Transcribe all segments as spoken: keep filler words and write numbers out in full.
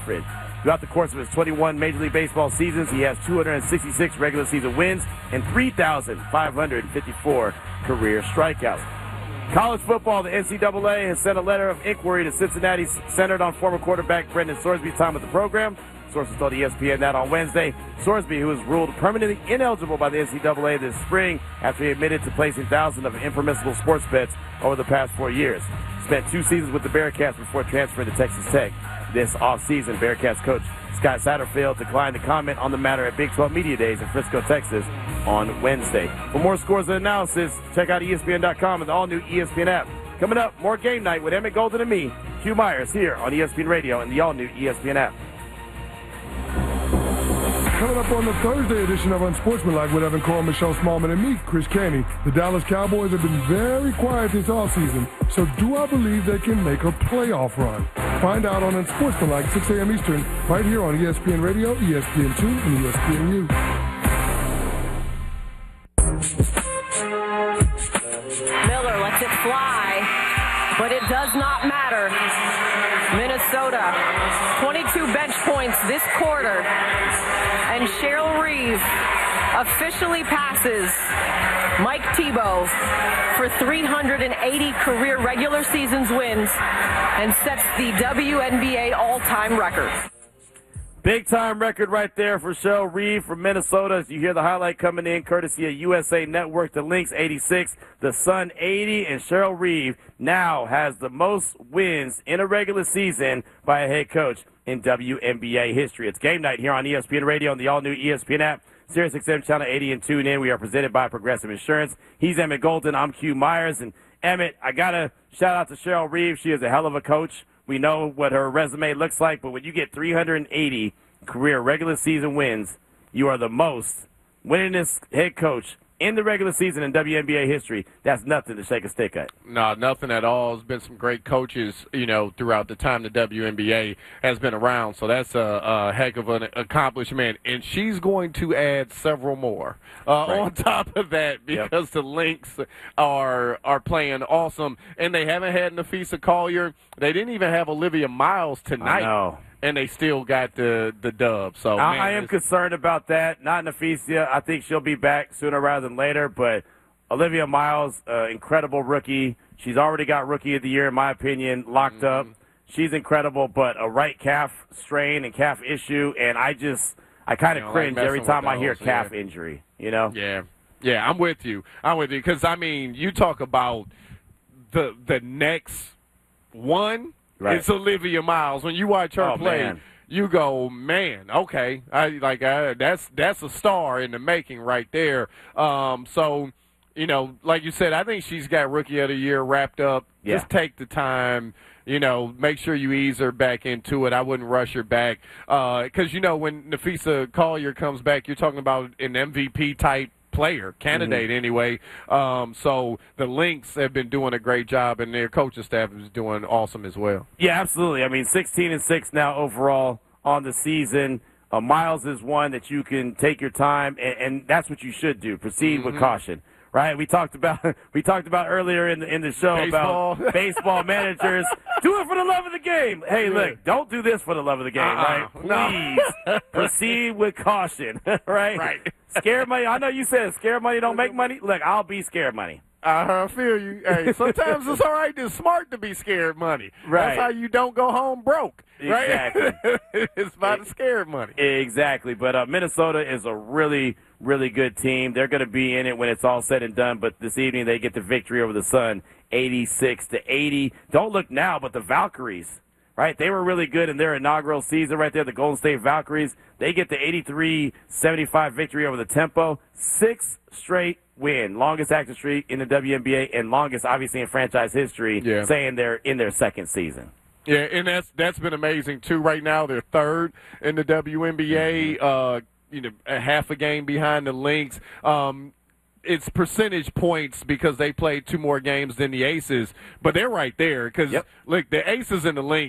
Alfred. Throughout the course of his twenty-one Major League Baseball seasons, he has two hundred sixty-six regular season wins and three thousand five hundred fifty-four career strikeouts. College football, the N C double A has sent a letter of inquiry to Cincinnati centered on former quarterback Brendan Sorsby's time with the program. Sources told E S P N that on Wednesday, Sorsby, who was ruled permanently ineligible by the N C double A this spring after he admitted to placing thousands of impermissible sports bets over the past four years, spent two seasons with the Bearcats before transferring to Texas Tech. This offseason, Bearcats coach Scott Satterfield declined to comment on the matter at Big twelve Media Days in Frisco, Texas on Wednesday. For more scores and analysis, check out E S P N dot com and the all-new E S P N app. Coming up, more Game Night with Emmett Golden and me, Hugh Myers, here on E S P N Radio and the all-new E S P N app. Coming up on the Thursday edition of Unsportsmanlike with Evan Cole, Michelle Smallman, and me, Chris Caney. The Dallas Cowboys have been very quiet this offseason, so do I believe they can make a playoff run? Find out on Unsportsmanlike, six a.m. Eastern, right here on E S P N Radio, E S P N two, and E S P N U. Miller lets it fly, but it does not matter. Minnesota, twenty-two bench points this quarter, and Cheryl Reeve officially passes Mike Tebow for three hundred eighty career regular seasons wins and sets the W N B A all-time record. Big-time record right there for Cheryl Reeve from Minnesota. As you hear the highlight coming in, courtesy of U S A Network, the Lynx eighty-six, the Sun eighty, and Cheryl Reeve now has the most wins in a regular season by a head coach in W N B A history. It's Game Night here on E S P N Radio and the all-new E S P N app. Sirius X M Channel eighty and tune in. We are presented by Progressive Insurance. He's Emmett Golden. I'm Hugh Myers. And Emmett, I got to shout out to Cheryl Reeve. She is a hell of a coach. We know what her resume looks like, but when you get three hundred eighty career regular season wins, you are the most winningest head coach in the regular season in W N B A history. That's nothing to shake a stick at. No, nothing at all. There's been some great coaches, you know, throughout the time the W N B A has been around. So that's a, a heck of an accomplishment. And she's going to add several more uh, right. on top of that because yep. the Lynx are are playing awesome. And they haven't had Nafisa Collier. They didn't even have Olivia Miles tonight. I know. And they still got the, the dub. So I, man, I am concerned about that. Not Nafisa. I think she'll be back sooner rather than later. But Olivia Miles, uh, incredible rookie. She's already got Rookie of the Year, in my opinion, locked mm-hmm. up. She's incredible, but a right calf strain and calf issue, and I just I kind of cringe like every time I hear those, calf yeah. injury. You know? Yeah, yeah. I'm with you. I'm with you because I mean, you talk about the the next one. Right. It's Olivia Miles. When you watch her oh, play, man. you go, man, okay, I like I, that's that's a star in the making right there. Um, so, you know, like you said, I think she's got Rookie of the Year wrapped up. Yeah. Just take the time, you know, make sure you ease her back into it. I wouldn't rush her back because, uh, you know, when Nafisa Collier comes back, you're talking about an M V P type player, candidate mm-hmm. anyway. Um, so the Lynx have been doing a great job, and their coaching staff is doing awesome as well. Yeah, absolutely. I mean, sixteen and six now overall on the season. Uh, Miles is one that you can take your time, and, and that's what you should do. Proceed mm-hmm. with caution. Right, we talked about we talked about earlier in the in the show baseball. about baseball managers. Do it for the love of the game. Hey, yeah. look, don't do this for the love of the game, uh-uh. right? Please no. proceed with caution, right? Right. Scared money. I know you said scared money don't make money. Look, I'll be scared money. I feel you. Hey, sometimes it's all right. It's smart to be scared money. Right. That's how you don't go home broke. Right? Exactly. It's about the scared money. Exactly. But uh, Minnesota is a really, really good team. They're going to be in it when it's all said and done. But this evening they get the victory over the Sun, eighty-six to eighty. Don't look now, but the Valkyries, right? They were really good in their inaugural season right there, the Golden State Valkyries. They get the eighty-three seventy-five victory over the Tempo. Six straight win, longest active streak in the W N B A and longest, obviously, in franchise history, yeah. saying they're in their second season. Yeah, and that's that's been amazing, too. Right now, they're third in the W N B A, mm-hmm. uh, you know, a half a game behind the Lynx. Um, it's percentage points because they played two more games than the Aces, but they're right there because, yep. look, the Aces and the Lynx,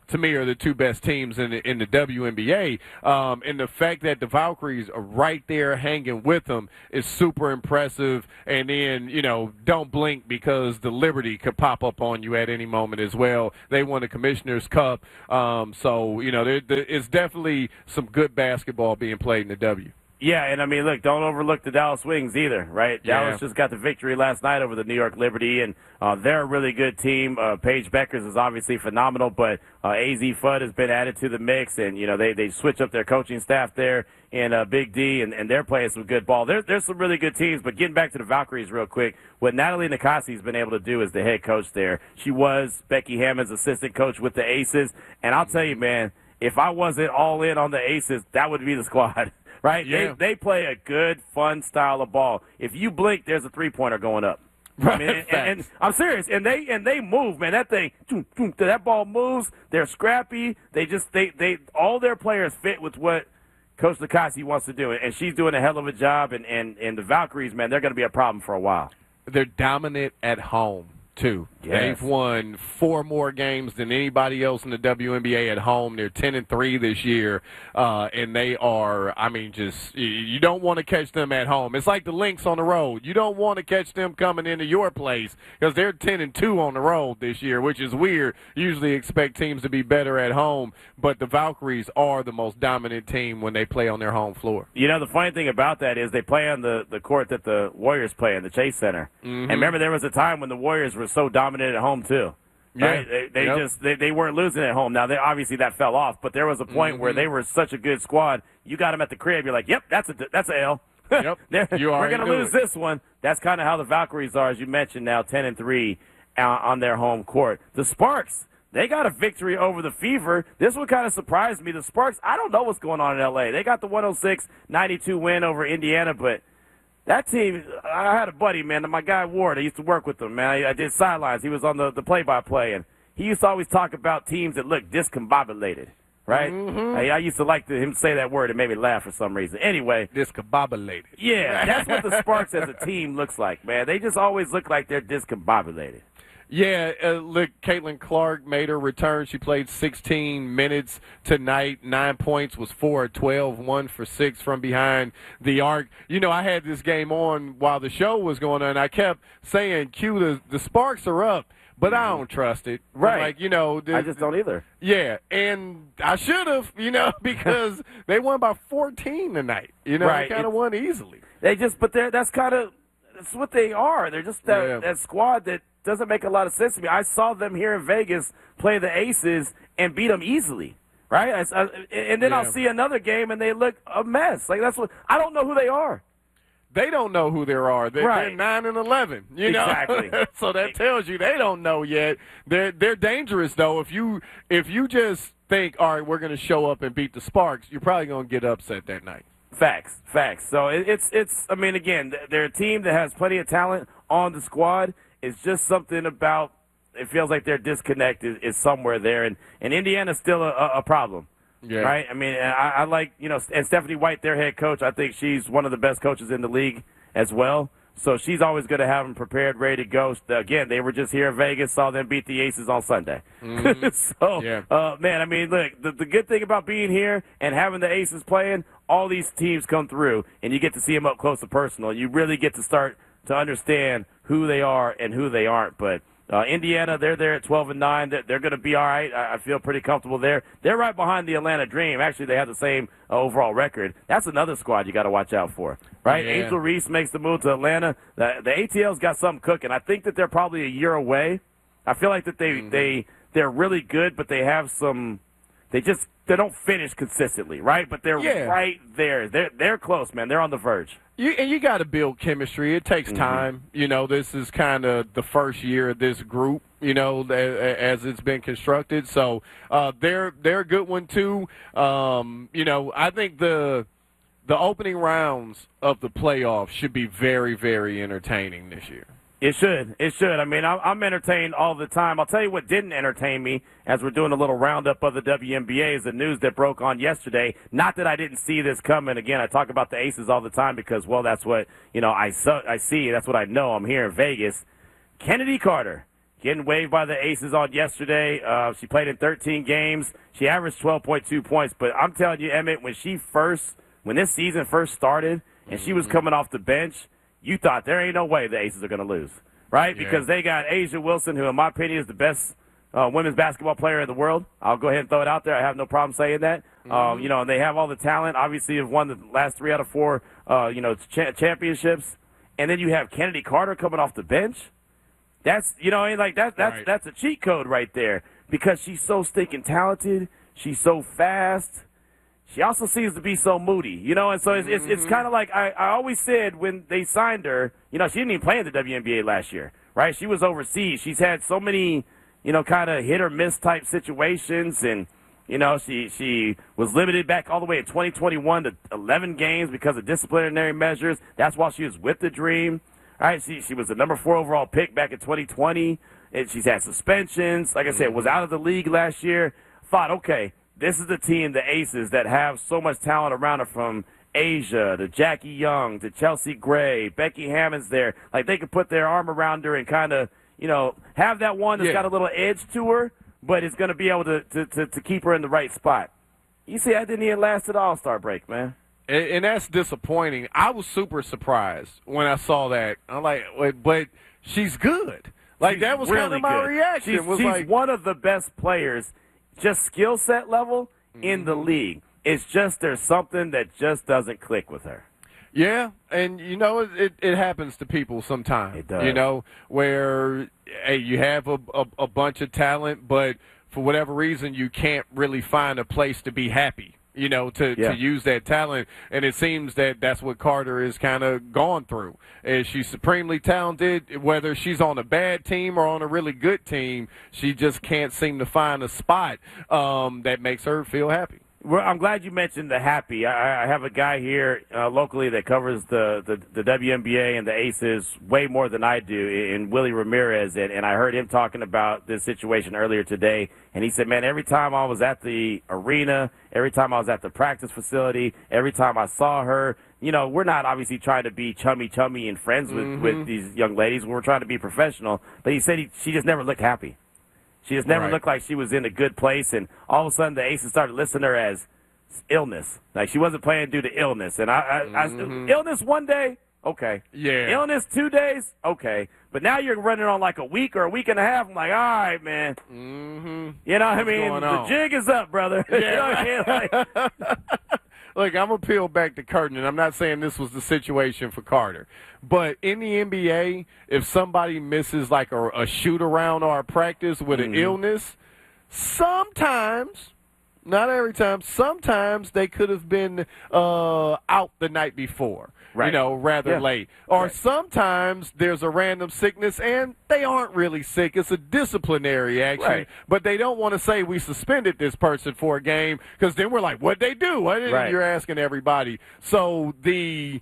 to me, are the two best teams in the, in the W N B A. Um, and the fact that the Valkyries are right there hanging with them is super impressive. And then, you know, don't blink because the Liberty could pop up on you at any moment as well. They won the Commissioner's Cup. Um, so, you know, there, there, it's definitely some good basketball being played in the W. Yeah, and I mean, look, don't overlook the Dallas Wings either, right? Yeah. Dallas just got the victory last night over the New York Liberty, and uh, they're a really good team. Uh, Paige Beckers is obviously phenomenal, but uh, A Z Fudd has been added to the mix, and, you know, they, they switch up their coaching staff there in uh, Big D, and, and they're playing some good ball. There, there's some really good teams, but getting back to the Valkyries real quick, what Natalie Nikasi has been able to do as the head coach there, she was Becky Hammond's assistant coach with the Aces, and I'll tell you, man, if I wasn't all in on the Aces, that would be the squad. Right? Yeah. They, they play a good, fun style of ball. If you blink, there's a three-pointer going up. I mean, and, and, and I'm serious. And they and they move, man. That thing, choom, choom, that ball moves. They're scrappy. They just they they all their players fit with what Coach Nikasi wants to do, and she's doing a hell of a job. And and, and the Valkyries, man, they're going to be a problem for a while. They're dominant at home too. Yes. They've won four more games than anybody else in the W N B A at home. They're ten and three this year, uh, and they are. I mean, just you don't want to catch them at home. It's like the Lynx on the road. You don't want to catch them coming into your place because they're ten and two on the road this year, which is weird. Usually expect teams to be better at home, but the Valkyries are the most dominant team when they play on their home floor. You know, the funny thing about that is they play on the, the court that the Warriors play in, the Chase Center. Mm-hmm. And remember, there was a time when the Warriors were so dominant at home too. Right? Yeah. They, they Yep. just they, they weren't losing at home. Now they obviously that fell off, but there was a point Mm-hmm. where they were such a good squad. You got them at the crib. You're like, yep, that's a that's a L. Yep. You we're already gonna knew lose it. this one. That's kind of how the Valkyries are, as you mentioned. Now ten and three uh, on their home court. The Sparks, they got a victory over the Fever. This one kind of surprised me. The Sparks, I don't know what's going on in L A. They got the one oh six ninety-two win over Indiana, but that team, I had a buddy, man, my guy Ward, I used to work with him, man. I, I did sidelines. He was on the, the play-by-play, and he used to always talk about teams that look discombobulated, right? Mm-hmm. I, I used to like to, him say that word. It made me laugh for some reason. Anyway. Discombobulated. Yeah, that's what the Sparks as a team looks like, man. They just always look like they're discombobulated. Yeah, uh, look, Caitlin Clark made her return. She played sixteen minutes tonight. Nine points, was four of twelve, one for six from behind the arc. You know, I had this game on while the show was going on. I kept saying, Q, the, the Sparks are up, but I don't trust it. Right. Like, you know. The, I just don't either. Yeah, and I should have, you know, because they won by fourteen tonight. You know, Right. they kind of won easily. They just, but they're, that's kind of, that's what they are. They're just that, Yeah. that squad that doesn't make a lot of sense to me. I saw them here in Vegas play the Aces and beat them easily, right? I, I, and then Yeah. I'll see another game and they look a mess. Like that's what I don't know who they are. They don't know who they are. They're, Right. they're nine and eleven. You know, Exactly. so that tells you they don't know yet. They're they're dangerous though. If you if you just think, all right, we're going to show up and beat the Sparks, you're probably going to get upset that night. Facts, facts. So it, it's it's. I mean, again, they're a team that has plenty of talent on the squad. It's just something about it feels like their disconnect is, is somewhere there, and and Indiana's still a, a problem. Yeah. Right? I mean, I, I like, you know, and Stephanie White, their head coach, I think she's one of the best coaches in the league as well. So she's always going to have them prepared, ready to go. Again, they were just here in Vegas, saw them beat the Aces on Sunday. Mm-hmm. so, Yeah. uh, man, I mean, look, the, the good thing about being here and having the Aces playing, all these teams come through, and you get to see them up close and personal. You really get to start to understand who they are and who they aren't. But Uh, Indiana, they're there at twelve and nine. They're, they're going to be all right. I, I feel pretty comfortable there. They're right behind the Atlanta Dream. Actually, they have the same uh, overall record. That's another squad you got to watch out for, right? Yeah. Angel Reese makes the move to Atlanta. The, the A T L's got something cooking. I think that they're probably a year away. I feel like that they Mm-hmm. they they're really good, but they have some. They just they don't finish consistently, right? But they're Yeah. right there. They're they're close, man. They're on the verge. You, and you got to build chemistry. It takes Mm-hmm. time. You know, this is kind of the first year of this group, you know, a- as it's been constructed. So uh, they're they're a good one, too. Um, you know, I think the the opening rounds of the playoffs should be very, very entertaining this year. It should. It should. I mean, I'm, I'm entertained all the time. I'll tell you what didn't entertain me as we're doing a little roundup of the W N B A is the news that broke on yesterday. Not that I didn't see this coming. Again, I talk about the Aces all the time because, well, that's what, you know, I, so, I see. That's what I know. I'm here in Vegas. Kennedy Carter getting waived by the Aces on yesterday. Uh, she played in thirteen games. She averaged twelve point two points. But I'm telling you, Emmett, when she first, when this season first started and she was coming off the bench, you thought there ain't no way the Aces are going to lose, right? Yeah. Because they got A'ja Wilson, who in my opinion is the best uh, women's basketball player in the world. I'll go ahead and throw it out there. I have no problem saying that. Mm-hmm. Um, you know, and they have all the talent. Obviously, have won the last three out of four, uh, you know, cha- championships. And then you have Kennedy Carter coming off the bench. That's, you know, like that, that's, right. that's a cheat code right there because she's so stinking talented. She's so fast. She also seems to be so moody, you know, and so it's, it's, it's kind of like I, I always said when they signed her, you know, she didn't even play in the W N B A last year, right? She was overseas. She's had so many, you know, kind of hit or miss type situations, and, you know, she, she was limited back all the way in twenty twenty-one to eleven games because of disciplinary measures. That's while she was with the Dream. All right, she, she was the number four overall pick back in twenty twenty, and she's had suspensions. Like I said, was out of the league last year. Thought, okay, this is the team, the Aces, that have so much talent around her, from A'ja to Jackie Young to Chelsea Gray, Becky Hammond's there. Like, they could put their arm around her and kind of, you know, have that one that's yeah. got a little edge to her, but it's going to be able to, to, to, to keep her in the right spot. You see, that didn't even last at All-Star break, man. And, and that's disappointing. I was super surprised when I saw that. I'm like, wait, but she's good. Like, she's that was really kind of my good. reaction. She's, was she's like, one of the best players, just skill set level, mm-hmm. in the league. It's just there's something that just doesn't click with her. Yeah, and, you know, it, it, it happens to people sometimes. It does. You know, where, hey, you have a, a, a bunch of talent, but for whatever reason you can't really find a place to be happy, you know, to, yeah. to use that talent. And it seems that that's what Carter is kind of gone through. Is she's supremely talented, whether she's on a bad team or on a really good team, she just can't seem to find a spot um, that makes her feel happy. Well, I'm glad you mentioned the happy. I, I have a guy here uh, locally that covers the, the, the W N B A and the Aces way more than I do, in Willie Ramirez, and, and I heard him talking about this situation earlier today, and he said, man, every time I was at the arena, every time I was at the practice facility, every time I saw her, you know, we're not obviously trying to be chummy-chummy and friends with, mm-hmm. with these young ladies. We're trying to be professional, but he said he, she just never looked happy. She just never right. looked like she was in a good place, and all of a sudden the Aces started listing her as illness. Like, she wasn't playing due to illness. And I, I, mm-hmm. I illness one day, okay. Yeah. Illness two days, okay. But now you're running on like a week or a week and a half. I'm like, all right, man. Mm-hmm. You know what What's I mean? The on? jig is up, brother. Yeah. You know what I mean? Like, look, I'm going to peel back the curtain, and I'm not saying this was the situation for Carter. But in the N B A, if somebody misses like a, a shoot-around or a practice with mm-hmm. an illness, sometimes, not every time, sometimes they could have been uh, out the night before. Right. You know, rather yeah. late. Or right. sometimes there's a random sickness and they aren't really sick. It's a disciplinary action. Right. But they don't want to say we suspended this person for a game because then we're like, what'd they do? What? Right. You're asking everybody. So the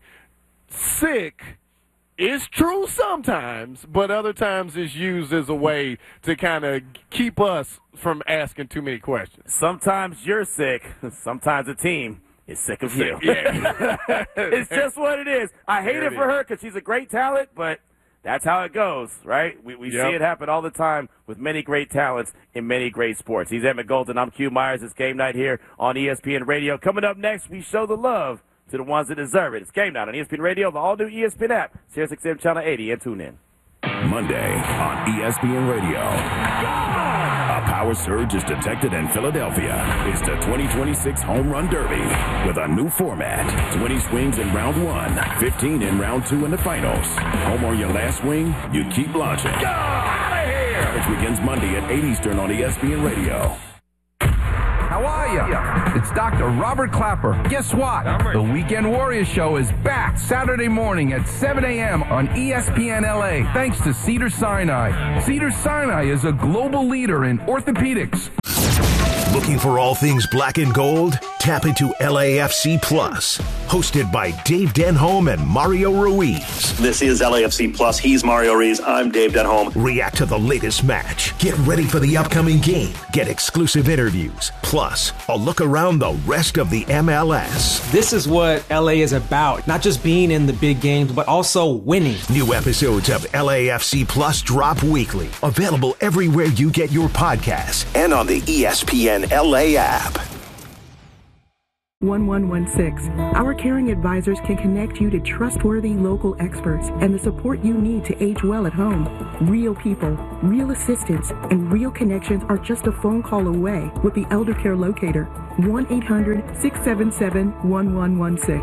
sick is true sometimes, but other times is used as a way to kind of keep us from asking too many questions. Sometimes you're sick. Sometimes a team is sick of you. Yeah. It's just what it is. I hate there it, it for her because she's a great talent, but that's how it goes, right? We, we yep. see it happen all the time with many great talents in many great sports. He's Emmett Golden. I'm Q Myers. It's Game Night here on E S P N Radio. Coming up next, we show the love to the ones that deserve it. It's Game Night on E S P N Radio, the all-new E S P N app, Sirius X M Channel eighty, and tune in. Monday on E S P N Radio. A power surge is detected in Philadelphia. It's the twenty twenty-six Home Run Derby with a new format. twenty swings in round one, fifteen in round two in the finals. Home or your last swing, you keep launching. Get out of here! Which begins Monday at eight Eastern on E S P N Radio. How are you? It's Doctor Robert Clapper. Guess what? The Weekend Warrior Show is back Saturday morning at seven a.m. on E S P N L A, thanks to Cedars-Sinai. Cedars-Sinai is a global leader in orthopedics. Looking for all things black and gold? Tap into L A F C Plus, hosted by Dave Denholm and Mario Ruiz. This is L A F C Plus. He's Mario Ruiz. I'm Dave Denholm. React to the latest match. Get ready for the upcoming game. Get exclusive interviews. Plus, a look around the rest of the M L S. This is what L A is about. Not just being in the big games, but also winning. New episodes of L A F C Plus drop weekly. Available everywhere you get your podcasts and on the E S P N L A app. one one one six. Our caring advisors can connect you to trustworthy local experts and the support you need to age well at home. Real people, real assistance, and real connections are just a phone call away with the Elder Care Locator. one eight hundred six seven seven one one one six.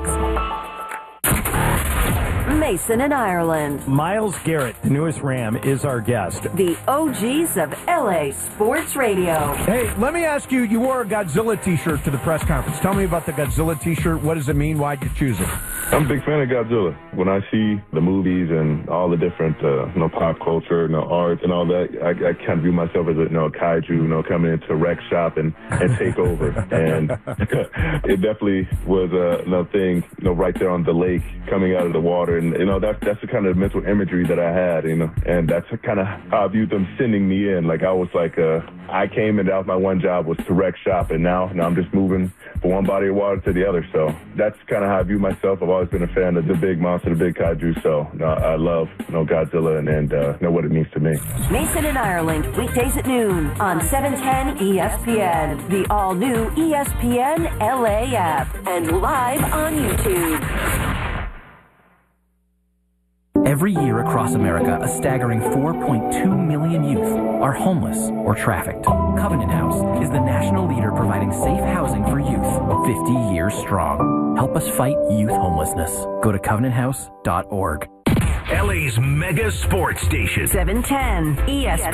Mason in Ireland. Myles Garrett, the newest Ram, is our guest. The O Gs of L A Sports Radio. Hey, let me ask you, you wore a Godzilla t-shirt to the press conference. Tell me about the Godzilla t-shirt. What does it mean? Why'd you choose it? I'm a big fan of Godzilla. When I see the movies and all the different, uh, you know, pop culture, you know, art and all that, I, I kind of view myself as a, you know, a kaiju, you know, coming into a wreck shop and, and take over. And it definitely was a you know, thing, you know, right there on the lake, coming out of the water. And, you know, that's, that's the kind of mental imagery that I had, you know, and that's kind of how I viewed them sending me in. Like, I was like, uh, I came and that was my one job was to wreck shop. And now, now I'm just moving from one body of water to the other. So that's kind of how I view myself. I've always been a fan of the big monster, the big kaiju. So no, I love you know, Godzilla and, and uh, know what it means to me. Mason in Ireland, weekdays at noon on seven ten E S P N, the all-new E S P N L A app, and live on YouTube. Every year across America, a staggering four point two million youth are homeless or trafficked. Covenant House is the national leader providing safe housing for youth, fifty years strong. Help us fight youth homelessness. Go to covenant house dot org. L A's mega sports station. seven ten E S P N.